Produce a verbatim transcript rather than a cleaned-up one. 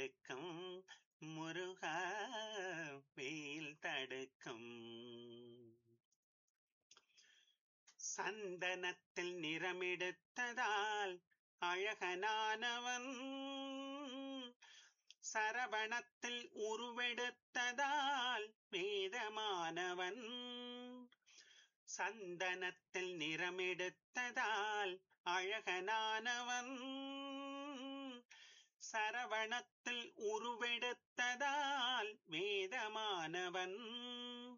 தடுக்கும் முருகா வெயில் தடுக்கும். சந்தனத்தில் நிறமெடுத்ததால் அழகனானவன், சரவணத்தில் உருவெடுத்ததால் வேதமானவன். சந்தனத்தில் நிறமெடுத்ததால் அழகனானவன், சரவணத்தில் உருவெடுத்ததால் வேதமானவன்.